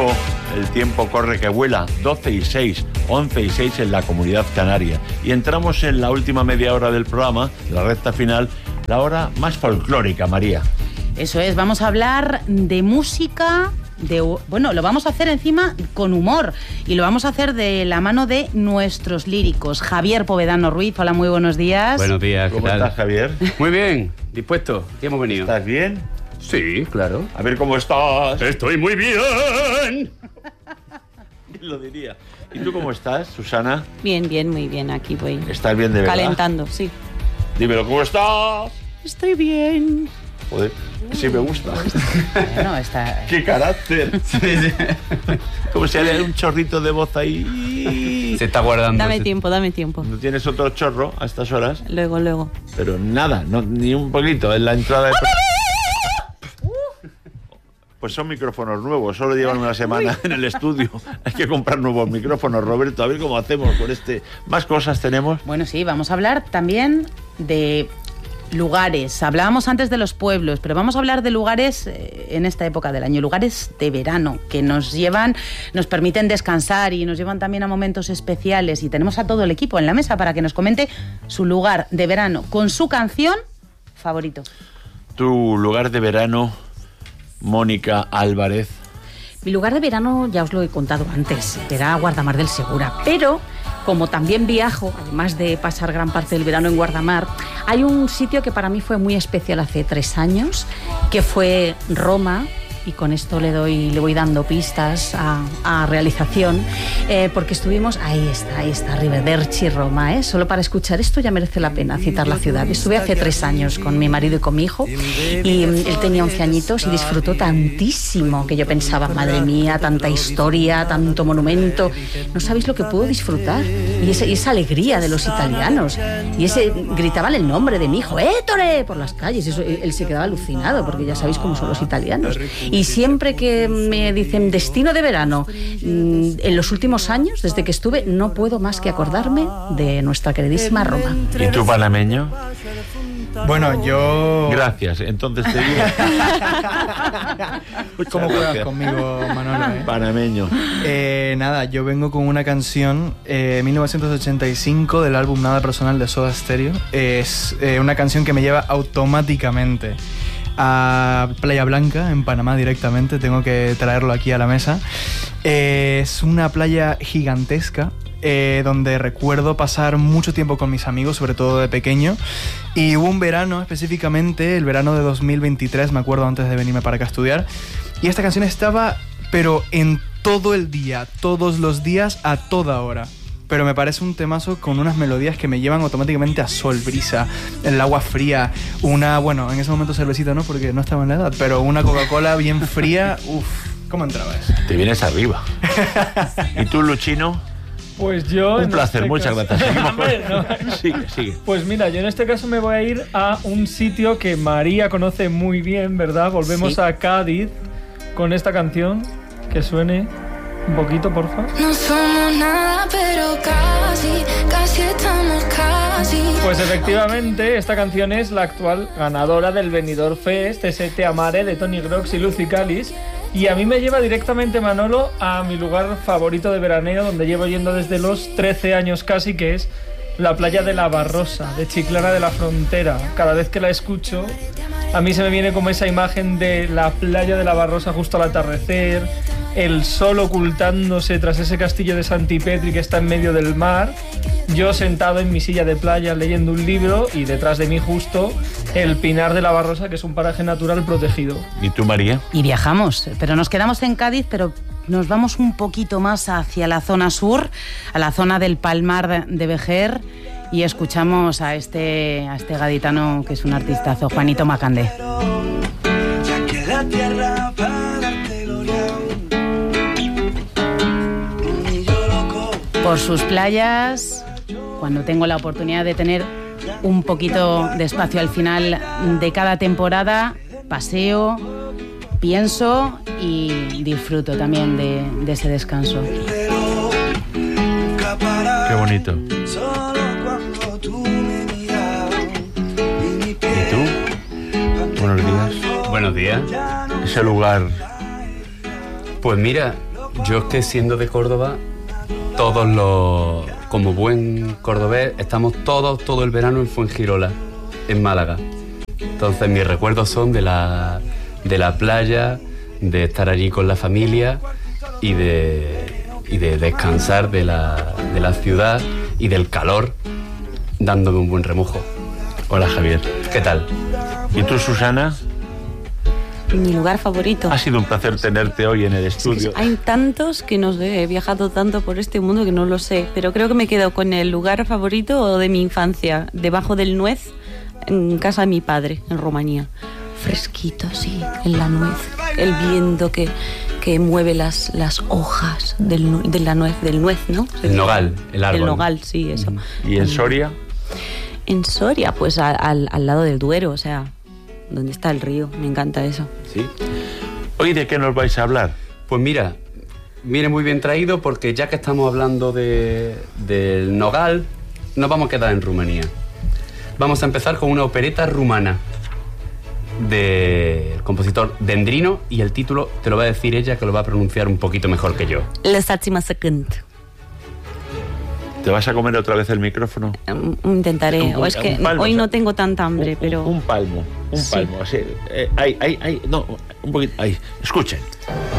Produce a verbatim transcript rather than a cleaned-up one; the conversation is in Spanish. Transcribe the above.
tiempo, el tiempo corre que vuela, doce y seis, once y seis en la Comunidad Canaria. Y entramos en la última media hora del programa, la recta final, la hora más folclórica, María. Eso es, vamos a hablar de música, de, bueno, lo vamos a hacer encima con humor y lo vamos a hacer de la mano de nuestros líricos. Javier Povedano Ruiz, hola, muy buenos días. Buenos días, ¿qué ¿Cómo tal? estás, Javier? Muy bien, dispuesto, ¿qué hemos venido? ¿Estás bien? Sí, claro. A ver cómo estás. Estoy muy bien. Lo diría. ¿Y tú cómo estás, Susana? Bien, bien, muy bien, aquí voy. ¿Estás bien de verdad? Calentando, sí. Dímelo, ¿cómo estás? Estoy bien. Joder, sí me gusta. Bueno, está... ¡Qué carácter! Sí, sí. Como si hay un chorrito de voz ahí. Se está guardando. Dame tiempo, dame tiempo. ¿No tienes otro chorro a estas horas? Luego, luego. Pero nada, no, ni un poquito en la entrada de... Pues son micrófonos nuevos, solo llevan una semana en el estudio. Hay que comprar nuevos micrófonos, Roberto, a ver cómo hacemos con este. ¿Más cosas tenemos? Bueno, sí, vamos a hablar también de lugares. Hablábamos antes de los pueblos, pero vamos a hablar de lugares eh, en esta época del año, lugares de verano que nos llevan, nos permiten descansar y nos llevan también a momentos especiales. Y tenemos a todo el equipo en la mesa para que nos comente su lugar de verano con su canción favorito. Tu lugar de verano, Mónica Álvarez. Mi lugar de verano ya os lo he contado antes, era Guardamar del Segura, pero como también viajo, además de pasar gran parte del verano en Guardamar, hay un sitio que para mí fue muy especial hace tres años, que fue Roma. Y con esto le doy, le voy dando pistas a, a realización, eh, porque estuvimos, ahí está, ahí está, Arrivederci, Roma, ¿eh? Solo para escuchar esto ya merece la pena citar la ciudad. Estuve hace tres años con mi marido y con mi hijo, y él tenía once añitos y disfrutó tantísimo que yo pensaba, madre mía, tanta historia, tanto monumento, no sabéis lo que puedo disfrutar. Y, ese, y esa alegría de los italianos, y ese, gritaban el nombre de mi hijo, ¡Ettore!, por las calles, eso, él se quedaba alucinado, porque ya sabéis cómo son los italianos. Y siempre que me dicen destino de verano, en los últimos años, desde que estuve, no puedo más que acordarme de nuestra queridísima Roma. ¿Y tú, panameño? Bueno, yo... Gracias, entonces te digo. ¿Cómo juegas conmigo, Manolo? ¿eh? Panameño. Eh, nada, yo vengo con una canción, eh, mil novecientos ochenta y cinco, del álbum Nada Personal de Soda Stereo. Es eh, una canción que me lleva automáticamente a Playa Blanca, en Panamá directamente. Tengo que traerlo aquí a la mesa. Eh, es una playa gigantesca, eh, donde recuerdo pasar mucho tiempo con mis amigos, sobre todo de pequeño. Y hubo un verano específicamente, el verano de dos mil veintitrés, me acuerdo, antes de venirme para acá a estudiar. Y esta canción estaba, pero en todo el día, todos los días, a toda hora. Pero me parece un temazo con unas melodías que me llevan automáticamente a sol, brisa, el agua fría, una, bueno, en ese momento cervecita no, porque no estaba en la edad, pero una Coca-Cola bien fría, uff, ¿cómo entraba eso? Te vienes arriba. ¿Y tú, Luchino? Pues yo... Un placer, este muchas caso... gracias. Hombre, no. Sigue, sigue. Pues mira, yo en este caso me voy a ir a un sitio que María conoce muy bien, ¿verdad? Volvemos Sí. a Cádiz con esta canción, que suene un poquito, porfa. No somos nada, pero casi, casi estamos casi. Pues efectivamente, esta canción es la actual ganadora del Benidorm Fest, ese Te Amare de Tony Grox y Lucy Callis. Y a mí me lleva directamente, Manolo, a mi lugar favorito de veraneo, donde llevo yendo desde los trece años casi, que es la playa de La Barrosa, de Chiclana de la Frontera. Cada vez que la escucho, a mí se me viene como esa imagen de la playa de La Barrosa justo al atardecer, el sol ocultándose tras ese castillo de Santipetri que está en medio del mar, yo sentado en mi silla de playa leyendo un libro y detrás de mí justo el Pinar de La Barrosa, que es un paraje natural protegido. ¿Y tú, María? Y viajamos, pero nos quedamos en Cádiz, pero nos vamos un poquito más hacia la zona sur, a la zona del Palmar de Vejer, y escuchamos a este, a este gaditano que es un artistazo, Juanito Macandé. Ya que la tierra para darte gloria, y yo loco. Por sus playas, cuando tengo la oportunidad de tener un poquito de espacio al final de cada temporada, paseo, pienso y disfruto también de, de ese descanso. Qué bonito. ¿Y tú? Buenos días. Buenos días. Ese lugar. Pues mira, Yo es que siendo de Córdoba, todos los... Como buen cordobés, estamos todos, todo el verano en Fuengirola, en Málaga. Entonces mis recuerdos son de la, de la playa, de estar allí con la familia y de, y de descansar de la, de la ciudad y del calor, dándome un buen remojo. Hola, Javier. ¿Qué tal? ¿Y tú, Susana? Mi lugar favorito. Ha sido un placer tenerte hoy en el estudio. Hay tantos que no sé, he viajado tanto por este mundo que no lo sé, pero creo que me quedo con el lugar favorito de mi infancia, debajo del Nuez, en casa de mi padre, en Rumanía. Fresquito, sí, en la nuez, el viento que, que mueve las, las hojas del, de la nuez, del nuez, ¿no? El nogal, el árbol. El nogal, sí, eso. ¿Y en Soria? En Soria, pues a, al, al lado del Duero, o sea, donde está el río, me encanta eso. Sí. ¿Hoy de qué nos vais a hablar? Pues mira, viene muy bien traído porque ya que estamos hablando de, del nogal, nos vamos a quedar en Rumanía. Vamos a empezar con una opereta rumana del compositor Dendrino y el título te lo va a decir ella, que lo va a pronunciar un poquito mejor que yo. Lăsați-mă să cânt. ¿Te vas a comer otra vez el micrófono? Um, Intentaré, Un- o es que un palmo, hoy o sea, no tengo tanta hambre, Un- pero... Un, un palmo, un Sí. palmo. Así, eh, ahí, ahí, ahí, no, un poquito, ahí. Escuchen.